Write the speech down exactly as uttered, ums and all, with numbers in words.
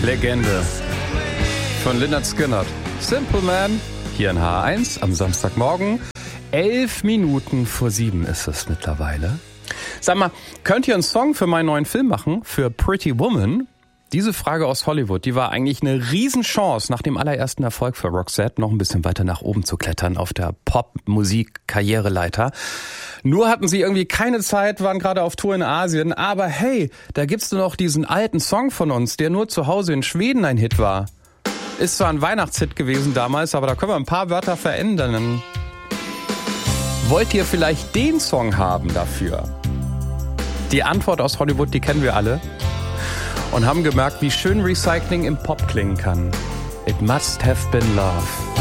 Legende von Lynyrd Skynyrd. Simple Man, hier in H eins am Samstagmorgen. Elf Minuten vor sieben ist es mittlerweile. Sag mal, könnt ihr einen Song für meinen neuen Film machen, für Pretty Woman? Diese Frage aus Hollywood, die war eigentlich eine Riesenchance, nach dem allerersten Erfolg für Roxette noch ein bisschen weiter nach oben zu klettern auf der Pop-Musik-Karriereleiter. Nur hatten sie irgendwie keine Zeit, waren gerade auf Tour in Asien. Aber hey, da gibt's nur noch diesen alten Song von uns, der nur zu Hause in Schweden ein Hit war. Ist zwar ein Weihnachtshit gewesen damals, aber da können wir ein paar Wörter verändern. Wollt ihr vielleicht den Song haben dafür? Die Antwort aus Hollywood, die kennen wir alle. Und haben gemerkt, wie schön Recycling im Pop klingen kann. It must have been love.